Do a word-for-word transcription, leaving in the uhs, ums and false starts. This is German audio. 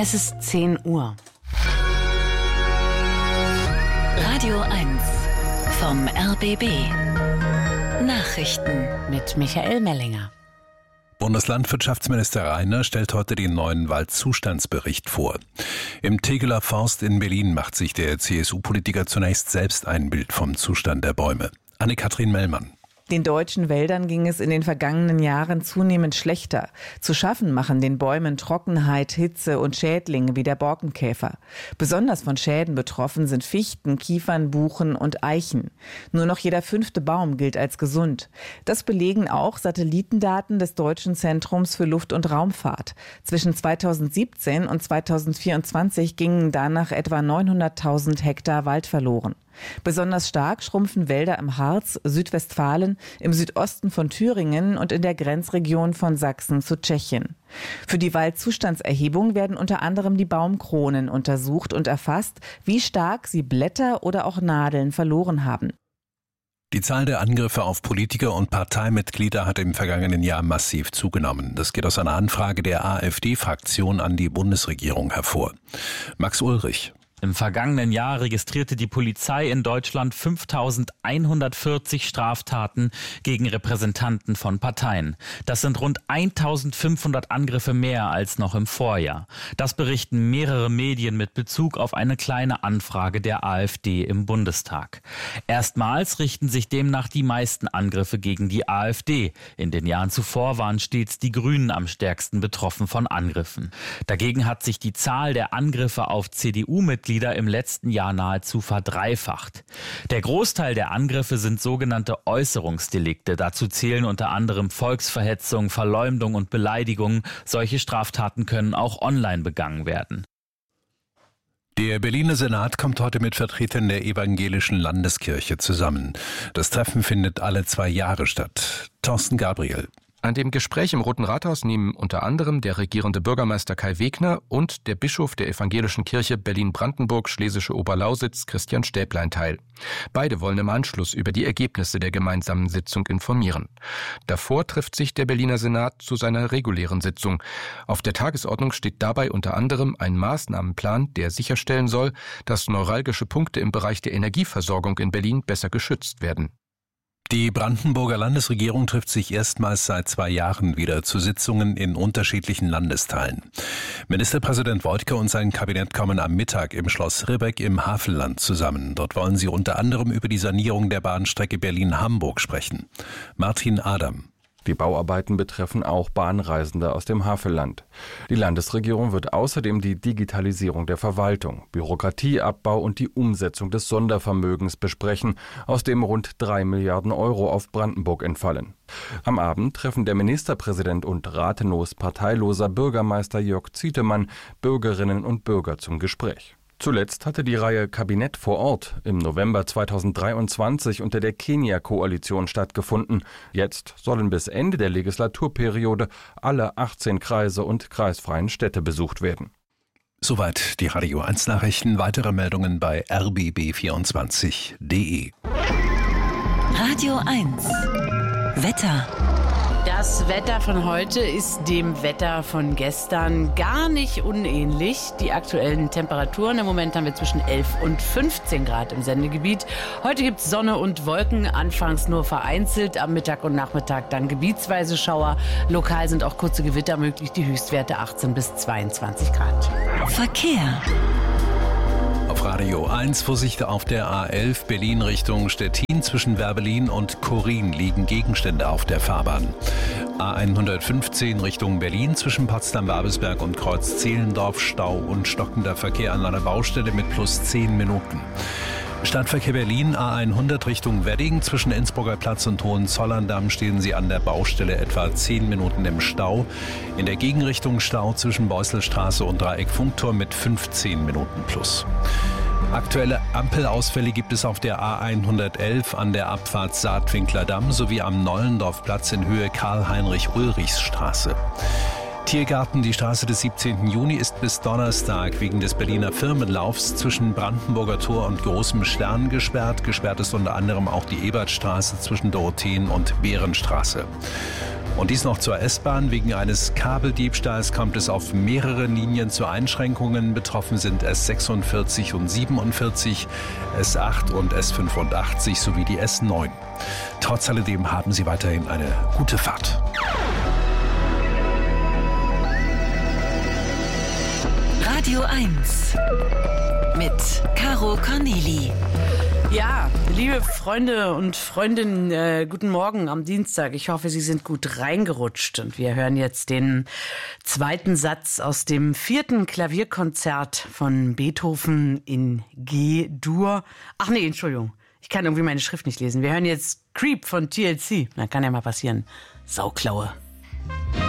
Es ist zehn Uhr. Radio eins vom R B B. Nachrichten Mit Michael Mellinger. Bundeslandwirtschaftsminister Reiner stellt heute den neuen Waldzustandsbericht vor. Im Tegeler Forst in Berlin macht sich der C S U-Politiker zunächst selbst ein Bild vom Zustand der Bäume. Anne-Kathrin Mellmann. Den deutschen Wäldern ging es in den vergangenen Jahren zunehmend schlechter. Zu schaffen machen den Bäumen Trockenheit, Hitze und Schädlinge wie der Borkenkäfer. Besonders von Schäden betroffen sind Fichten, Kiefern, Buchen und Eichen. Nur noch jeder fünfte Baum gilt als gesund. Das belegen auch Satellitendaten des Deutschen Zentrums für Luft- und Raumfahrt. Zwischen zweitausendsiebzehn und zweitausendvierundzwanzig gingen danach etwa neunhunderttausend Hektar Wald verloren. Besonders stark schrumpfen Wälder im Harz, Südwestfalen, im Südosten von Thüringen und in der Grenzregion von Sachsen zu Tschechien. Für die Waldzustandserhebung werden unter anderem die Baumkronen untersucht und erfasst, wie stark sie Blätter oder auch Nadeln verloren haben. Die Zahl der Angriffe auf Politiker und Parteimitglieder hat im vergangenen Jahr massiv zugenommen. Das geht aus einer Anfrage der AfD-Fraktion an die Bundesregierung hervor. Max Ulrich. Im vergangenen Jahr registrierte die Polizei in Deutschland fünftausendeinhundertvierzig Straftaten gegen Repräsentanten von Parteien. Das sind rund eintausendfünfhundert Angriffe mehr als noch im Vorjahr. Das berichten mehrere Medien mit Bezug auf eine kleine Anfrage der AfD im Bundestag. Erstmals richten sich demnach die meisten Angriffe gegen die AfD. In den Jahren zuvor waren stets die Grünen am stärksten betroffen von Angriffen. Dagegen hat sich die Zahl der Angriffe auf C D U-Mitglieder im letzten Jahr nahezu verdreifacht. Der Großteil der Angriffe sind sogenannte Äußerungsdelikte. Dazu zählen unter anderem Volksverhetzung, Verleumdung und Beleidigung. Solche Straftaten können auch online begangen werden. Der Berliner Senat kommt heute mit Vertretern der evangelischen Landeskirche zusammen. Das Treffen findet alle zwei Jahre statt. Thorsten Gabriel. An dem Gespräch im Roten Rathaus nehmen unter anderem der regierende Bürgermeister Kai Wegner und der Bischof der Evangelischen Kirche Berlin-Brandenburg-Schlesische Oberlausitz Christian Stäblein teil. Beide wollen im Anschluss über die Ergebnisse der gemeinsamen Sitzung informieren. Davor trifft sich der Berliner Senat zu seiner regulären Sitzung. Auf der Tagesordnung steht dabei unter anderem ein Maßnahmenplan, der sicherstellen soll, dass neuralgische Punkte im Bereich der Energieversorgung in Berlin besser geschützt werden. Die Brandenburger Landesregierung trifft sich erstmals seit zwei Jahren wieder zu Sitzungen in unterschiedlichen Landesteilen. Ministerpräsident Woidke und sein Kabinett kommen am Mittag im Schloss Ribbeck im Havelland zusammen. Dort wollen sie unter anderem über die Sanierung der Bahnstrecke Berlin-Hamburg sprechen. Martin Adam. Die Bauarbeiten betreffen auch Bahnreisende aus dem Havelland. Die Landesregierung wird außerdem die Digitalisierung der Verwaltung, Bürokratieabbau und die Umsetzung des Sondervermögens besprechen, aus dem rund drei Milliarden Euro auf Brandenburg entfallen. Am Abend treffen der Ministerpräsident und Rathenows parteiloser Bürgermeister Jörg Zietemann Bürgerinnen und Bürger zum Gespräch. Zuletzt hatte die Reihe Kabinett vor Ort im November zweitausenddreiundzwanzig unter der Kenia-Koalition stattgefunden. Jetzt sollen bis Ende der Legislaturperiode alle achtzehn Kreise und kreisfreien Städte besucht werden. Soweit die Radio eins Nachrichten. Weitere Meldungen bei r b b vierundzwanzig punkt d e. Radio eins Wetter. Das Wetter von heute ist dem Wetter von gestern gar nicht unähnlich. Die aktuellen Temperaturen, im Moment haben wir zwischen elf und fünfzehn Grad im Sendegebiet. Heute gibt es Sonne und Wolken, anfangs nur vereinzelt, am Mittag und Nachmittag dann gebietsweise Schauer. Lokal sind auch kurze Gewitter möglich, die Höchstwerte achtzehn bis zweiundzwanzig Grad. Verkehr. Auf Radio eins Vorsicht auf der A elf Berlin Richtung Stettin. Zwischen Werbelin und Korin liegen Gegenstände auf der Fahrbahn. A hundertfünfzehn Richtung Berlin zwischen Potsdam-Babelsberg und Kreuz Zehlendorf Stau und stockender Verkehr an einer Baustelle mit plus zehn Minuten. Stadtverkehr Berlin A hundert Richtung Wedding. Zwischen Innsbrucker Platz und Hohenzollern-Damm stehen Sie an der Baustelle etwa zehn Minuten im Stau. In der Gegenrichtung Stau zwischen Beusselstraße und Dreieck Funkturm mit fünfzehn Minuten plus. Aktuelle Ampelausfälle gibt es auf der A hundertelf an der Abfahrt Saatwinkler Damm sowie am Nollendorfplatz in Höhe Karl-Heinrich-Ulrichs-Straße. Tiergarten, die Straße des siebzehnten Juni ist bis Donnerstag wegen des Berliner Firmenlaufs zwischen Brandenburger Tor und Großem Stern gesperrt. Gesperrt ist unter anderem auch die Ebertstraße zwischen Dorotheen und Behrenstraße. Und dies noch zur S-Bahn. Wegen eines Kabeldiebstahls kommt es auf mehrere Linien zu Einschränkungen. Betroffen sind S sechsundvierzig und siebenundvierzig, S acht und S fünfundachtzig sowie die S neun. Trotz alledem haben Sie weiterhin eine gute Fahrt. Radio eins mit Caro Corneli. Ja, liebe Freunde und Freundinnen, äh, guten Morgen am Dienstag. Ich hoffe, Sie sind gut reingerutscht. Und wir hören jetzt den zweiten Satz aus dem vierten Klavierkonzert von Beethoven in G-Dur. Ach nee, Entschuldigung. Ich kann irgendwie meine Schrift nicht lesen. Wir hören jetzt Creep von T L C. Na, kann ja mal passieren. Sauklaue.